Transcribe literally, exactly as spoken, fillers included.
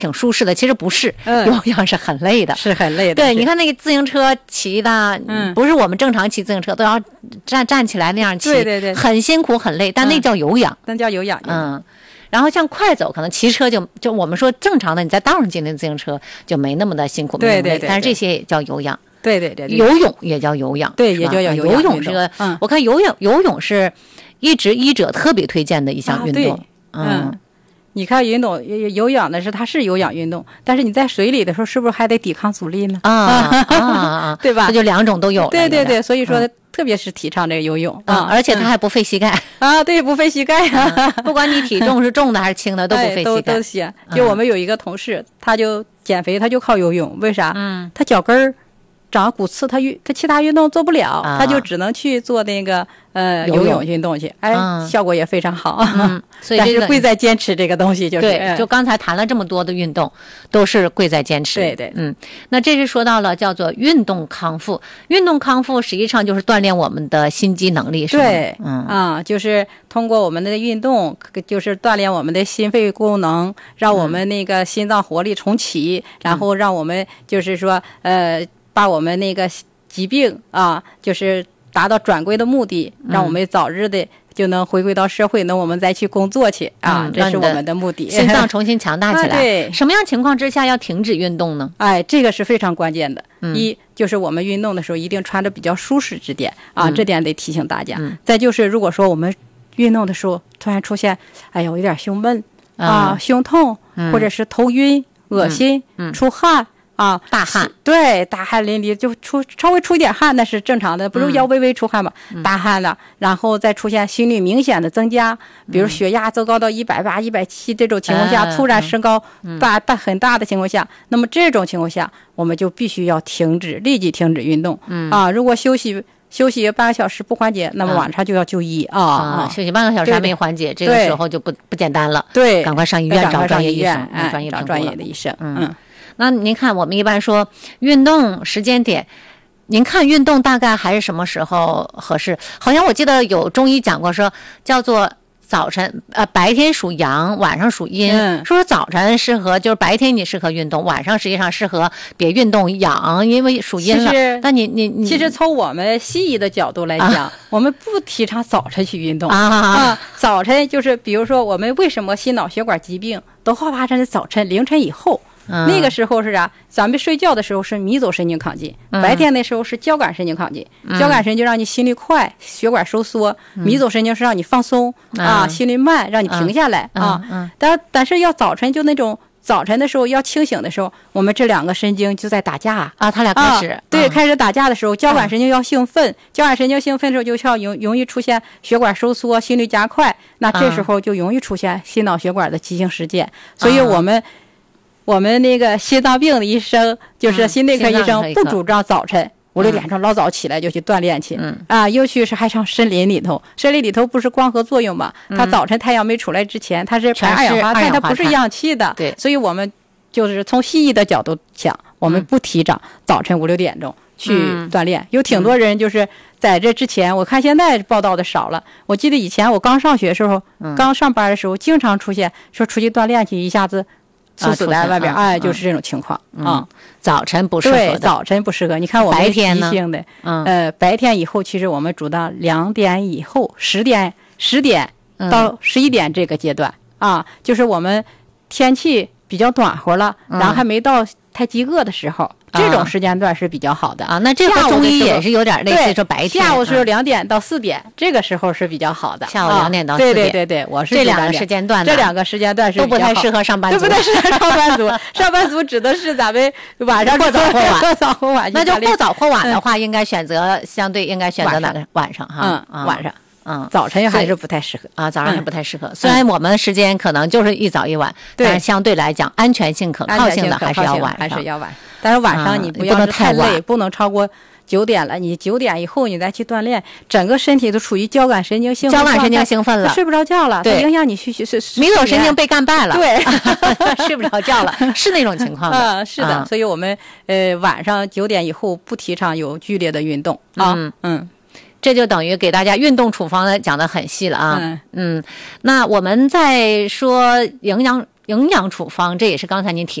挺舒适的，其实不是， 嗯、 有氧是很累的， 是很累的。 对，你看那个自行车骑的， 嗯， 不是我们正常骑自行车都要站站起来那样骑， 对对对， 很辛苦很累，但那叫有氧， 那、嗯、叫有氧。 嗯，然后像快走，可能骑车就就我们说正常的你在道上进的自行车就没那么的辛苦， 对对 对, 对， 但是这些也叫有氧。 对对 对, 对， 游泳也叫有氧， 对，也叫有氧。游泳这个， 嗯， 我看游泳游泳是一直医者特别推荐的一项运动。 啊、嗯。嗯，你看运动有氧的是它是有氧运动，但是你在水里的时候是不是还得抵抗阻力呢？ 啊啊啊， 对吧？ 这就两种都有了。 对对对，所以说、嗯、特别是提倡这个游泳啊、嗯，而且它还不费膝盖、 嗯、啊，对，不费膝盖啊、 嗯，不管你体重是重的还是轻的都不费膝盖。 哎、都都行。就我们有一个同事，他就减肥，他就靠游泳，为啥？ 嗯， 他脚跟儿长骨刺，他运他其他运动做不了、 啊， 他就只能去做那个呃游泳运动去，哎、 嗯， 效果也非常好。 嗯，所以但是贵在坚持这个东西，就是对，就刚才谈了这么多的运动，都是贵在坚持。 对对， 嗯，那这是说到了叫做运动康复，运动康复实际上就是锻炼我们的心肌能力，是吗？ 对， 嗯啊，就是通过我们的运动，就是锻炼我们的心肺功能，让我们那个心脏活力重启，嗯、然后让我们就是说呃，把我们那个疾病啊，就是达到转归的目的，让我们早日的就能回归到社会，能我们再去工作去啊， 嗯、 这是我们的目的。 心脏重新强大起来。 啊、对， 什么样情况之下要停止运动呢？ 哎，这个是非常关键的。 嗯、 一就是我们运动的时候一定穿着比较舒适之点啊、 嗯， 这点得提醒大家。 嗯、 再就是如果说我们运动的时候突然出现，哎呀，有点胸闷、嗯、啊、胸痛、 嗯， 或者是头晕、恶心、 嗯、 出汗。啊， 大汗， 对，大汗淋漓，就出稍微出一点汗那是正常的，不是要微微出汗嘛， 嗯、 大汗了，然后再出现心率明显的增加，比如血压增高到一百八、一百七这种情况下， 嗯、 突然升高大大、 嗯、 很大的情况下，那么这种情况下，我们就必须要停止，立即停止运动。 嗯啊，如果休息休息半个小时不缓解，那么晚上就要就医啊。 啊，休息半个小时还没缓解，这个时候就不不简单了。 对， 赶快上医院找专业医生， 哎、 专业找专业的医生。 嗯。嗯，那您看，我们一般说运动时间点，您看运动大概还是什么时候合适？好像我记得有中医讲过说，叫做早晨，呃，白天属阳，晚上属阴。 嗯、 说早晨适合，就是白天你适合运动，晚上实际上适合别运动阳，因为属阴了。但你你你， 其实从我们西医的角度来讲，啊、我们不提倡早晨去运动啊啊。早晨就是比如说我们为什么心脑血管疾病都好发生在早晨凌晨以后。 嗯、 那个时候是啥？咱们睡觉的时候是迷走神经亢进， 嗯、 白天的时候是交感神经亢进。 嗯、 交感神经让你心率快，血管收缩； 嗯、 迷走神经是让你放松、 嗯、 啊，心率慢，让你停下来、 嗯、 啊。 嗯、 但但是要早晨就那种早晨的时候要清醒的时候，我们这两个神经就在打架啊，他俩开始、 啊、对、 嗯、 开始打架的时候，交感神经要兴奋，嗯、交感神经兴奋的时候就像容容易出现血管收缩、心率加快，那这时候就容易出现心脑血管的急性事件。嗯、所以我们。我们那个心脏病的医生，就是心内科医生，不主张早晨五六点钟老早起来就去锻炼去， 嗯啊，尤其是还上森林里头，森林里头不是光合作用嘛？ 嗯、 它早晨太阳没出来之前，它是排二氧化碳，它不是氧气的， 对， 所以我们就是从西医的角度讲，我们不提倡早晨五六点钟去锻炼。嗯、有挺多人就是在这之前，我看现在报道的少了。我记得以前我刚上学的时候， 嗯、 刚上班的时候，经常出现说出去锻炼去，一下子。猝死在外边， 啊、 哎，就是这种情况啊、 嗯嗯。早晨不适合， 对，早晨不适合。你看我们白天急性的， 嗯， 呃，白天以后，其实我们主张两点以后，十点、十点到十一点这个阶段、嗯、啊，就是我们天气比较暖和了， 嗯、 然后还没到太饥饿的时候。这种时间段是比较好的啊，那这和中医也是有点类似，说白天下午是两点到四点，这个时候是比较好的。 下午两点到四点， 对对对对，我是这两个时间段， 这两个时间段是都不太适合上班族， 都不太适合上班族。上班族指的是咱们晚上或早或晚， 或早或晚。 那就或早或晚的话，应该选择相对应该选择哪个晚上哈？ 嗯，晚上。 嗯， 早晨还是不太适合啊，早上还不太适合。虽然我们的时间可能就是一早一晚，但是相对来讲，安全性、可靠性的还是要晚上， 还是要晚。但是晚上你不要太累，不能超过九点了。你九点以后你再去锻炼，整个身体都处于交感神经兴奋， 交感神经兴奋了， 睡不着觉了， 对， 影响你去去睡。 迷走神经被干败了， 对， 睡不着觉了，是那种情况的。 啊，是的，所以我们呃晚上九点以后不提倡有剧烈的运动啊， 嗯嗯。 这就等于给大家运动处方的讲得很细了啊， 嗯嗯，那我们在说营养营养处方，这也是刚才您提